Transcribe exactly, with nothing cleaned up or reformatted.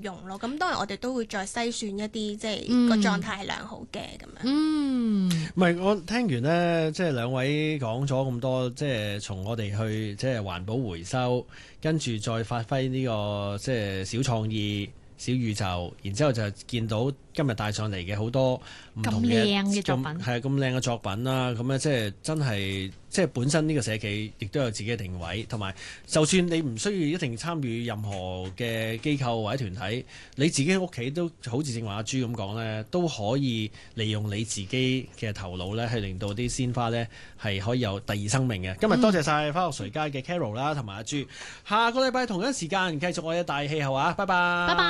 用咯。咁當然我哋都會再篩選一啲即係個狀態係良好嘅咁樣。 嗯， 唔係我聽完呢，即係兩位講咗咁多，即係從我哋去即係環保回收，跟住再發揮呢個即係小創意、小宇宙，然之後就見到今日帶上嚟嘅好多唔同嘅咁靚嘅作品係啊，咁靚嘅作品啦，咁咧即係真係即係本身呢個社企亦都有自己嘅定位，同埋就算你唔需要一定參與任何嘅機構或者團體，你自己屋企都好似正話阿朱咁講咧，都可以利用你自己嘅頭腦咧，去令到啲鮮花咧係可以有第二生命嘅。今日多謝晒花樂隨街嘅 Carol 啦，同埋阿朱，下個禮拜同一時間繼續我嘅大氣候啊，拜拜， 拜拜。